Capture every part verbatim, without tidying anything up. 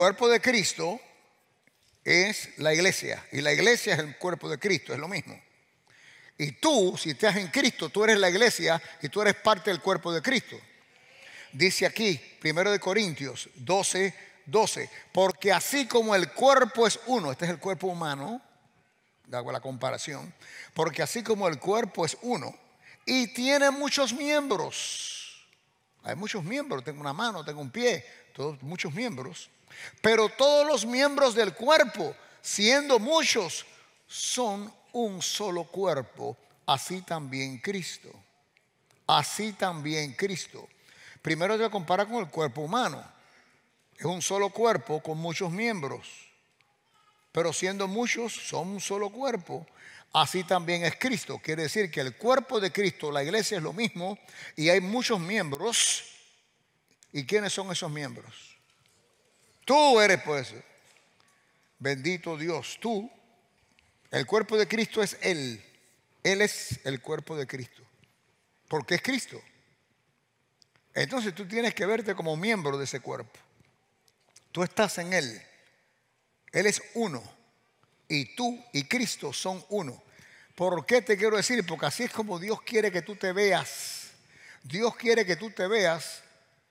cuerpo de Cristo es la iglesia, y la iglesia es el cuerpo de Cristo, es lo mismo. Y tú, si estás en Cristo, tú eres la iglesia y tú eres parte del cuerpo de Cristo. Dice aquí, primero de Corintios doce, doce, porque así como el cuerpo es uno, este es el cuerpo humano, hago la comparación, porque así como el cuerpo es uno y tiene muchos miembros, hay muchos miembros, tengo una mano, tengo un pie, todos, muchos miembros, pero todos los miembros del cuerpo, siendo muchos, son un solo cuerpo, así también Cristo, así también Cristo. Primero te compara con el cuerpo humano, es un solo cuerpo con muchos miembros, pero siendo muchos son un solo cuerpo, así también es Cristo. Quiere decir que el cuerpo de Cristo, la iglesia, es lo mismo y hay muchos miembros. ¿Y quiénes son esos miembros? Tú eres, pues, bendito Dios, tú. El cuerpo de Cristo es Él. Él es el cuerpo de Cristo, porque es Cristo. Entonces tú tienes que verte como miembro de ese cuerpo. Tú estás en Él. Él es uno. Y tú y Cristo son uno. ¿Por qué te quiero decir? Porque así es como Dios quiere que tú te veas. Dios quiere que tú te veas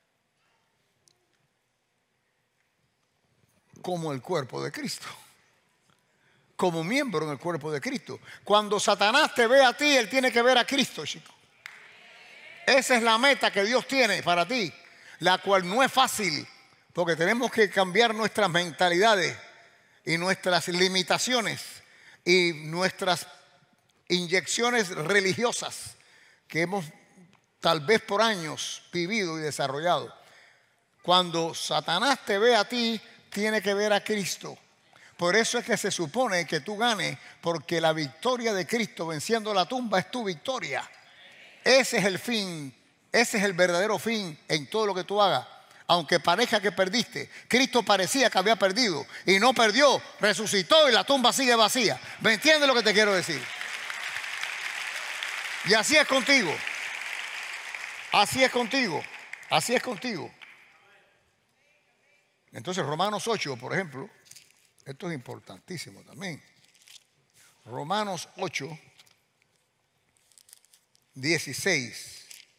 como el cuerpo de Cristo, como miembro en el cuerpo de Cristo. Cuando Satanás te ve a ti, él tiene que ver a Cristo, chico. Esa es la meta que Dios tiene para ti, la cual no es fácil, porque tenemos que cambiar nuestras mentalidades y nuestras limitaciones y nuestras inyecciones religiosas que hemos tal vez por años vivido y desarrollado. Cuando Satanás te ve a ti, tiene que ver a Cristo. Por eso es que se supone que tú ganes, porque la victoria de Cristo venciendo la tumba es tu victoria. Ese es el fin, ese es el verdadero fin en todo lo que tú hagas. Aunque parezca que perdiste, Cristo parecía que había perdido y no perdió, resucitó y la tumba sigue vacía. ¿Me entiendes lo que te quiero decir? Y así es contigo. Así es contigo. Así es contigo. Entonces Romanos ocho, por ejemplo, esto es importantísimo también. Romanos ocho, dieciséis.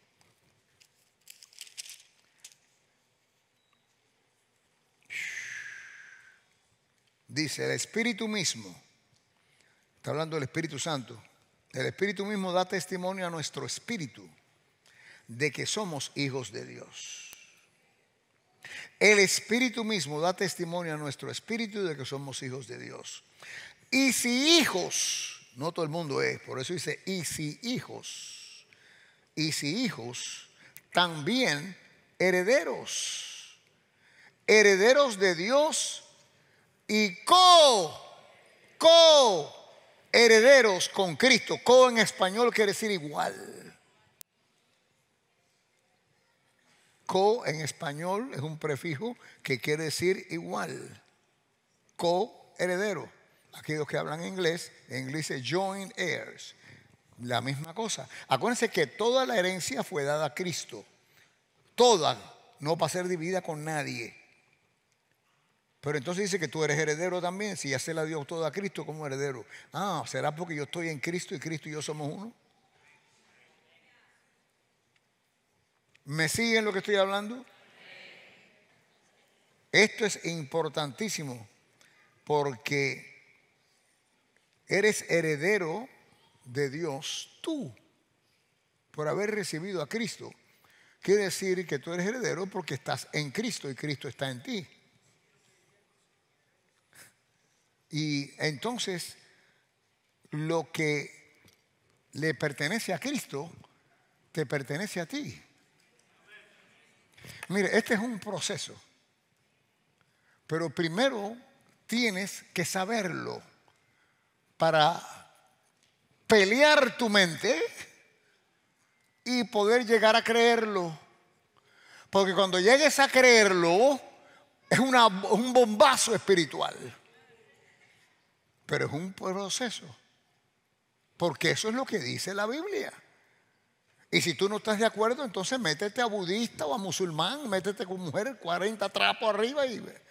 Dice, el Espíritu mismo, está hablando del Espíritu Santo, el Espíritu mismo da testimonio a nuestro espíritu de que somos hijos de Dios. El Espíritu mismo da testimonio a nuestro espíritu de que somos hijos de Dios. Y si hijos, no todo el mundo es, por eso dice, y si hijos, y si hijos, también herederos, herederos de Dios y co, co, herederos con Cristo. Co en español quiere decir igual. Co en español es un prefijo que quiere decir igual. Co-heredero. Aquellos que hablan inglés, en inglés dice joint heirs. La misma cosa. Acuérdense que toda la herencia fue dada a Cristo. Toda, no para ser dividida con nadie. Pero entonces dice que tú eres heredero también. Si ya se la dio toda a Cristo como heredero. Ah, ¿será porque yo estoy en Cristo y Cristo y yo somos uno? ¿Me siguen lo que estoy hablando? Esto es importantísimo porque eres heredero de Dios tú por haber recibido a Cristo. Quiere decir que tú eres heredero porque estás en Cristo y Cristo está en ti. Y entonces lo que le pertenece a Cristo te pertenece a ti. Mire, este es un proceso, pero primero tienes que saberlo para pelear tu mente y poder llegar a creerlo. Porque cuando llegues a creerlo, es una, un bombazo espiritual. Pero es un proceso, porque eso es lo que dice la Biblia. Y si tú no estás de acuerdo, entonces métete a budista o a musulmán, métete con mujeres cuarenta trapos arriba y